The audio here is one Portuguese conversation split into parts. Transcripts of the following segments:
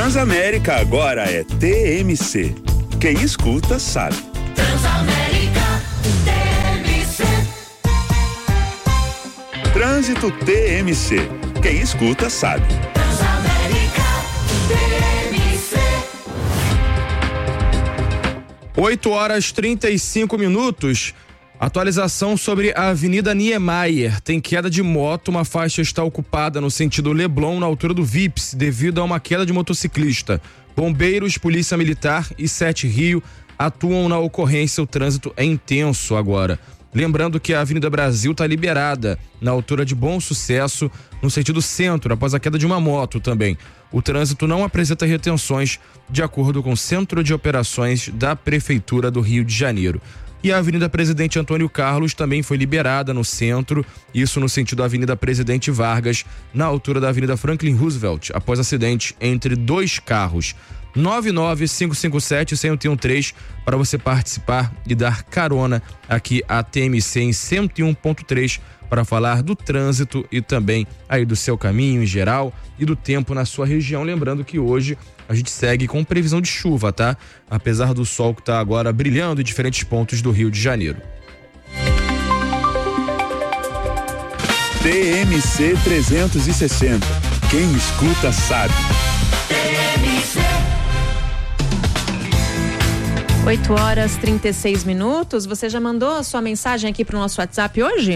Transamérica agora é TMC. Quem escuta sabe. Transamérica TMC. Trânsito TMC. Quem escuta sabe. Transamérica TMC. 8h35. Atualização sobre a Avenida Niemeyer. Tem queda de moto, uma faixa está ocupada no sentido Leblon, na altura do Vips, devido a uma queda de motociclista. Bombeiros, Polícia Militar e 7 Rio atuam na ocorrência. O trânsito é intenso agora. Lembrando que a Avenida Brasil está liberada na altura de Bom Sucesso, no sentido centro, após a queda de uma moto também. O trânsito não apresenta retenções, de acordo com o Centro de Operações da Prefeitura do Rio de Janeiro. E a Avenida Presidente Antônio Carlos também foi liberada no centro, isso no sentido da Avenida Presidente Vargas, na altura da Avenida Franklin Roosevelt, após acidente entre dois carros. 99557-1013 para você participar e dar carona aqui à TMC em 101.3 para falar do trânsito e também aí do seu caminho em geral e do tempo na sua região. Lembrando que hoje a gente segue com previsão de chuva, tá? Apesar do sol que está agora brilhando em diferentes pontos do Rio de Janeiro. TMC 360. Quem escuta sabe. 8h36. Você já mandou a sua mensagem aqui pro nosso WhatsApp hoje?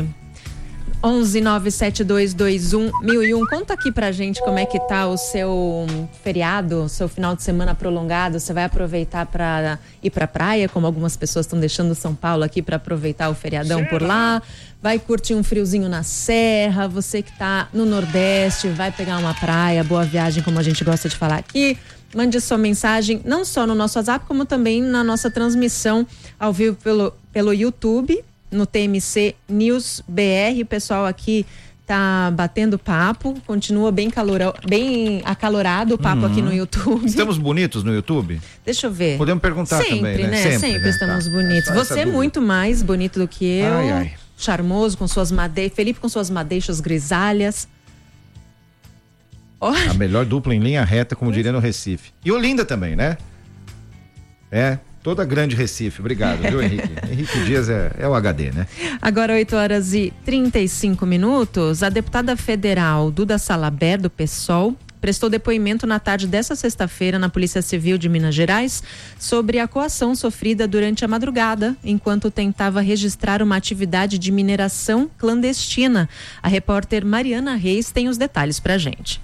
11-97221-1001. Conta aqui pra gente como é que tá o seu feriado, o seu final de semana prolongado. Você vai aproveitar pra ir pra praia, como algumas pessoas estão deixando São Paulo aqui pra aproveitar o feriadão por lá. Vai curtir um friozinho na serra. Você que tá no Nordeste, vai pegar uma praia, boa viagem, como a gente gosta de falar aqui. Mande sua mensagem, não só no nosso WhatsApp, como também na nossa transmissão ao vivo pelo YouTube, no TMC News BR. O pessoal aqui tá batendo papo, continua bem acalorado o papo aqui no YouTube. Estamos bonitos no YouTube? Deixa eu ver. Podemos perguntar sempre, também, né? Sempre estamos bonitos. Você é muito mais bonito do que eu. Charmoso, com suas madeixas. Felipe com suas madeixas grisalhas. A melhor dupla em linha reta, como diria no Recife. E Olinda também, né? Toda grande Recife. Obrigado, viu, Henrique? Henrique Dias é o HD, né? Agora, 8h35. A deputada federal Duda Salabert, do PSOL, prestou depoimento na tarde desta sexta-feira na Polícia Civil de Minas Gerais sobre a coação sofrida durante a madrugada, enquanto tentava registrar uma atividade de mineração clandestina. A repórter Mariana Reis tem os detalhes pra gente.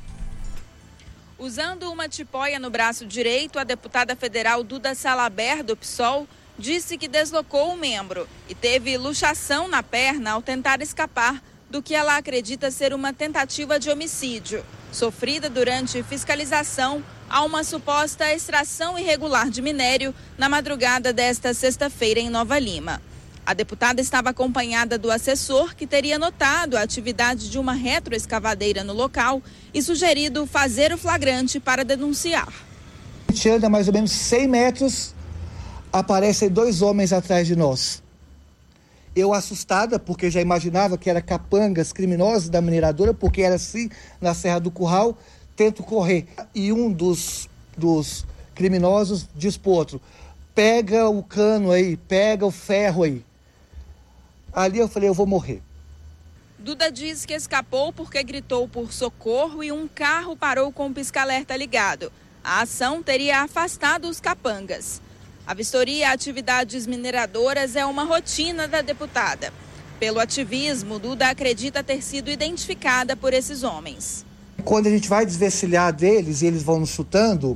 Usando uma tipóia no braço direito, a deputada federal Duda Salabert, do PSOL, disse que deslocou o membro e teve luxação na perna ao tentar escapar do que ela acredita ser uma tentativa de homicídio, sofrida durante fiscalização a uma suposta extração irregular de minério na madrugada desta sexta-feira em Nova Lima. A deputada estava acompanhada do assessor, que teria notado a atividade de uma retroescavadeira no local e sugerido fazer o flagrante para denunciar. A gente anda mais ou menos 100 metros, aparecem 2 homens atrás de nós. Eu assustada, porque já imaginava que eram capangas criminosos da mineradora, porque era assim na Serra do Curral, tento correr. E um dos criminosos diz pro outro: pega o cano aí, pega o ferro aí. Ali eu falei, eu vou morrer. Duda diz que escapou porque gritou por socorro e um carro parou com o pisca-alerta ligado. A ação teria afastado os capangas. A vistoria a atividades mineradoras é uma rotina da deputada. Pelo ativismo, Duda acredita ter sido identificada por esses homens. Quando a gente vai desvencilhar deles e eles vão nos chutando,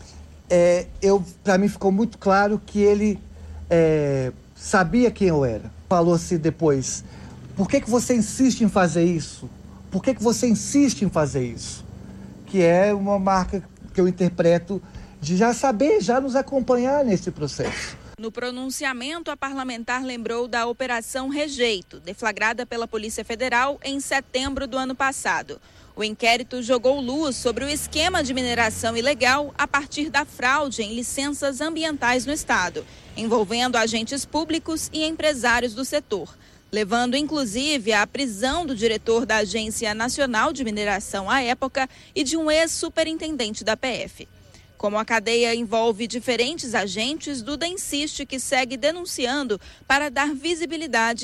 para mim ficou muito claro que ele sabia quem eu era. Falou assim depois: por que você insiste em fazer isso? Por que você insiste em fazer isso? Que é uma marca que eu interpreto de já saber, já nos acompanhar nesse processo. No pronunciamento, a parlamentar lembrou da Operação Rejeito, deflagrada pela Polícia Federal em setembro do ano passado. O inquérito jogou luz sobre o esquema de mineração ilegal a partir da fraude em licenças ambientais no estado, envolvendo agentes públicos e empresários do setor, levando inclusive à prisão do diretor da Agência Nacional de Mineração à época e de um ex-superintendente da PF. Como a cadeia envolve diferentes agentes, Duda insiste que segue denunciando para dar visibilidade